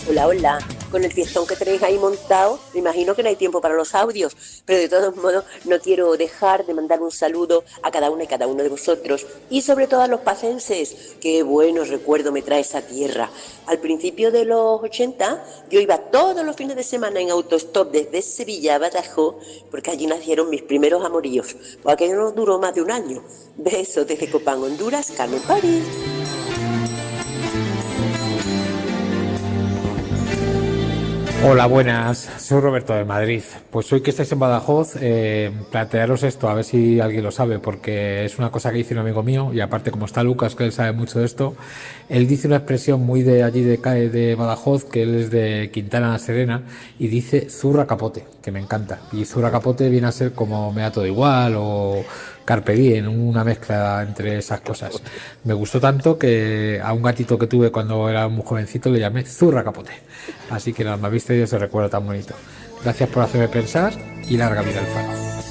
Hola, hola. Con el fiestón que tenéis ahí montado, me imagino que no hay tiempo para los audios, pero de todos modos no quiero dejar de mandar un saludo a cada una y cada uno de vosotros y sobre todo a los pacenses. Qué buenos recuerdos me trae esa tierra. Al principio de los 80 yo iba todos los fines de semana en autostop desde Sevilla a Badajoz porque allí nacieron mis primeros amoríos. Pues aquello no duró más de un año. Besos desde Copán, Honduras, Carmen París. Hola, buenas. Soy Roberto de Madrid. Pues hoy que estáis en Badajoz, plantearos esto, a ver si alguien lo sabe, porque es una cosa que dice un amigo mío, y aparte como está Lucas, que él sabe mucho de esto, él dice una expresión muy de allí de Badajoz, que él es de Quintana la Serena, y dice zurra capote, que me encanta. Y zurra capote viene a ser como me da todo igual, o carpe diem, una mezcla entre esas cosas. Me gustó tanto que a un gatito que tuve cuando era muy jovencito le llamé zurra capote. Así que nada, me habéis tenido ese recuerdo tan bonito. Gracias por hacerme pensar y larga vida al faro.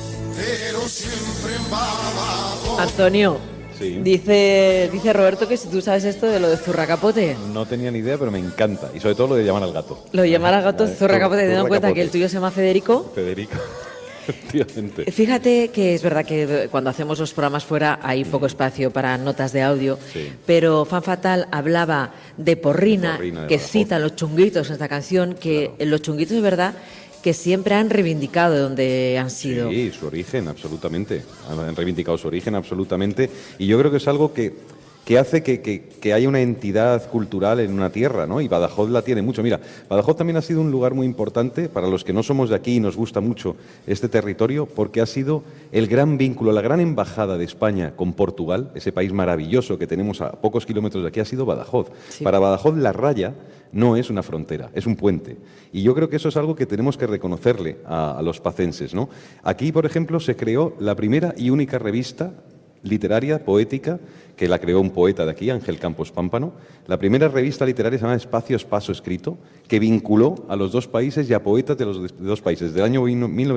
Antonio, Sí. dice Roberto que si tú sabes esto de lo de zurra capote. No tenía ni idea, pero me encanta. Y sobre todo lo de llamar al gato. Lo de llamar al gato zurra capote, teniendo en cuenta capote. que el tuyo se llama Federico. Federico, efectivamente. Fíjate que es verdad que cuando hacemos los programas fuera hay poco espacio para notas de audio, Sí. pero Fan Fatal hablaba de Porrina, Porrina de que Badajoz. cita los chunguitos en esta canción, que los chunguitos es verdad que siempre han reivindicado de donde han sido. Sí, su origen, absolutamente. Han reivindicado su origen, absolutamente. Y yo creo que es algo que hace que haya una entidad cultural en una tierra, ¿no? Y Badajoz la tiene mucho. Mira, Badajoz también ha sido un lugar muy importante para los que no somos de aquí y nos gusta mucho este territorio, porque ha sido el gran vínculo, la gran embajada de España con Portugal, ese país maravilloso que tenemos a pocos kilómetros de aquí, ha sido Badajoz. Sí. Para Badajoz la raya no es una frontera, es un puente. Y yo creo que eso es algo que tenemos que reconocerle a los pacenses, ¿no? Aquí, por ejemplo, se creó la primera y única revista literaria, poética, que la creó un poeta de aquí, Ángel Campos Pámpano. La primera revista literaria se llama Espacio Espaso Escrito, que vinculó a los dos países y a poetas de los dos países, del año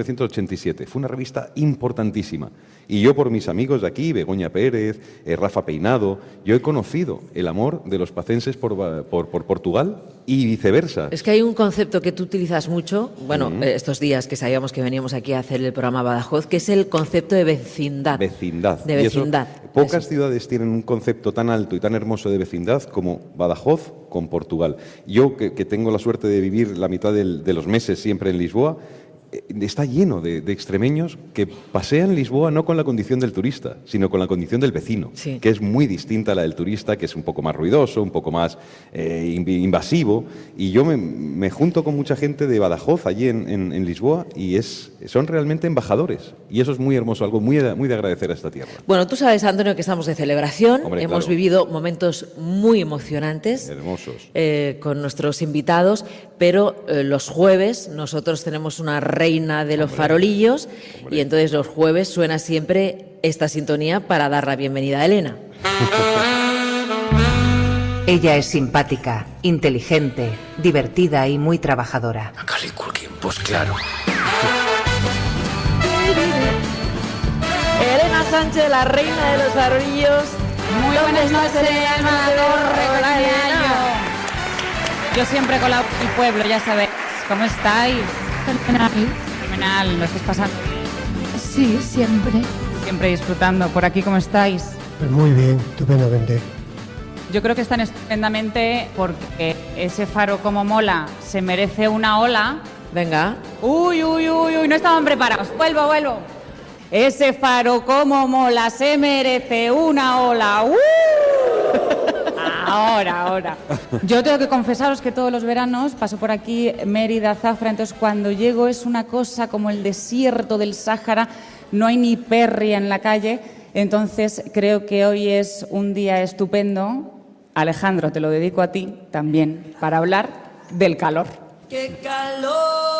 1987. Fue una revista importantísima. Y yo, por mis amigos de aquí, Begoña Pérez, Rafa Peinado, yo he conocido el amor de los pacenses por Portugal y viceversa. Es que hay un concepto que tú utilizas mucho, bueno, estos días que sabíamos que veníamos aquí a hacer el programa Badajoz, que es el concepto de vecindad. Vecindad. De Y eso, vecindad. pocas Eso. ciudades tienen un concepto tan alto y tan hermoso de vecindad como Badajoz con Portugal. Yo, que tengo la suerte de vivir la mitad de los meses siempre en Lisboa, está lleno de extremeños que pasean Lisboa no con la condición del turista, sino con la condición del vecino, Sí. que es muy distinta a la del turista, que es un poco más ruidoso, un poco más invasivo. Y yo me junto con mucha gente de Badajoz allí en Lisboa y son realmente embajadores. Y eso es muy hermoso, algo muy de agradecer a esta tierra. Bueno, tú sabes, Antonio, que estamos de celebración. Hombre, Hemos claro. vivido momentos muy emocionantes Hermosos. con nuestros invitados, pero los jueves nosotros tenemos una reina de los farolillos y entonces los jueves suena siempre esta sintonía para dar la bienvenida a Elena. Ella es simpática, inteligente, divertida y muy trabajadora. Macaulay Culkin, pues claro. Elena Sánchez, la reina de los farolillos. Muy buenas noches, Alma Torre, Hola, feliz Elena. año. Yo siempre con el pueblo, ya sabéis. ¿Cómo estáis? Fenomenal. Fenomenal, ¿lo estáis pasando? Sí, siempre. Siempre disfrutando. ¿Por aquí cómo estáis? Pues muy bien, estupendamente. Yo creo que están estupendamente porque ese faro como mola se merece una ola. Venga. Uy, no estaban preparados. Vuelvo. Ese faro como mola se merece una ola. Ahora. Yo tengo que confesaros que todos los veranos paso por aquí Mérida, Zafra, entonces cuando llego es una cosa como el desierto del Sáhara, no hay ni perri en la calle, entonces creo que hoy es un día estupendo. Alejandro, te lo dedico a ti también, para hablar del calor. ¡Qué calor!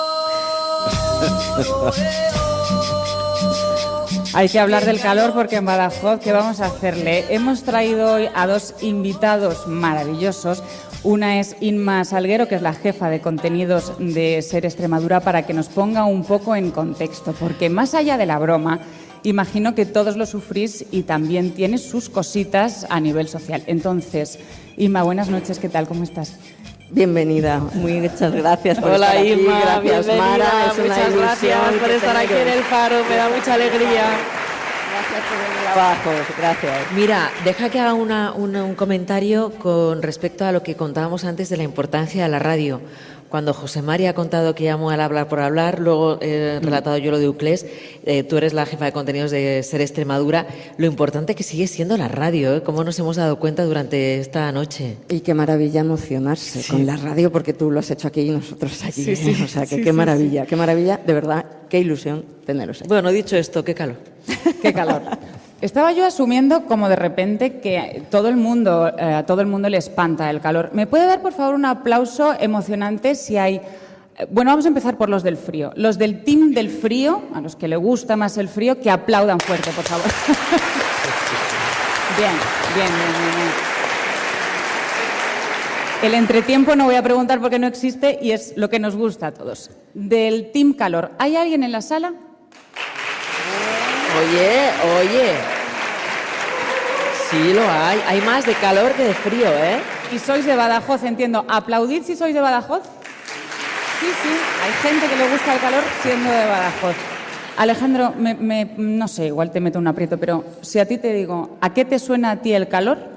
Hay que hablar del calor porque en Badajoz, ¿qué vamos a hacerle? Hemos traído hoy a dos invitados maravillosos. Una es Inma Salguero, que es la jefa de contenidos de Ser Extremadura, para que nos ponga un poco en contexto, porque más allá de la broma, imagino que todos lo sufrís y también tiene sus cositas a nivel social. Entonces, Inma, buenas noches, ¿qué tal? ¿Cómo estás? Bienvenida, muchas gracias por Hola estar aquí. Inma, Gracias bienvenida, Mara, es una muchas gracias ilusión por que estar aquí en teneros. el Faro, me da mucha alegría. Gracias por venir abajo, gracias. Mira, deja que haga un comentario con respecto a lo que contábamos antes de la importancia de la radio. Cuando José María ha contado que llamó al Hablar por Hablar, luego he relatado yo lo de Uclés, tú eres la jefa de contenidos de Ser Extremadura, lo importante que sigue siendo la radio, ¿eh? Cómo nos hemos dado cuenta durante esta noche. Y qué maravilla emocionarse con la radio, porque tú lo has hecho aquí y nosotros allí. Sí, sí, o sea, que sí, qué sí, maravilla, qué maravilla, de verdad, qué ilusión teneros aquí. Bueno, dicho esto, qué calor. Qué calor. Estaba yo asumiendo como de repente que a todo el mundo le espanta el calor. ¿Me puede dar, por favor, un aplauso emocionante si hay... Bueno, vamos a empezar por los del frío. Los del team del frío, a los que le gusta más el frío, que aplaudan fuerte, por favor. Bien. El entretiempo no voy a preguntar porque no existe y es lo que nos gusta a todos. Del team calor, ¿hay alguien en la sala? Oye. Sí, lo hay. Hay más de calor que de frío, ¿eh? Y sois de Badajoz, entiendo. ¿Aplaudid si sois de Badajoz? Sí. Hay gente que le gusta el calor siendo de Badajoz. Alejandro, no sé, igual te meto un aprieto, pero si a ti te digo, ¿a qué te suena a ti el calor?